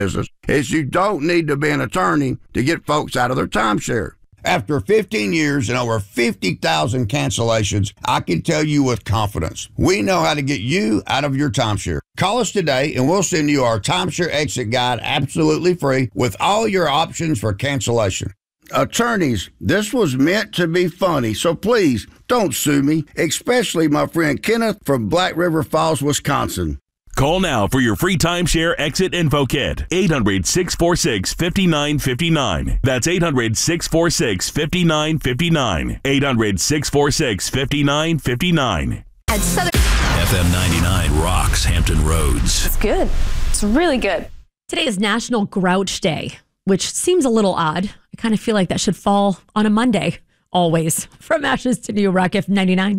business is you don't need to be an attorney to get folks out of their timeshare. After 15 years and over 50,000 cancellations, I can tell you with confidence, we know how to get you out of your timeshare. Call us today and we'll send you our timeshare exit guide absolutely free with all your options for cancellation. Attorneys, this was meant to be funny, so please don't sue me, especially my friend Kenneth from Black River Falls, Wisconsin. Call now for your free timeshare exit info kit. 800-646-5959. That's 800-646-5959. 800-646-5959. FM 99 rocks Hampton Roads. It's good. It's really good. Today is National Grouch Day, which seems a little odd. I kind of feel like that should fall on a Monday, always. From Ashes to New Rock, FM 99.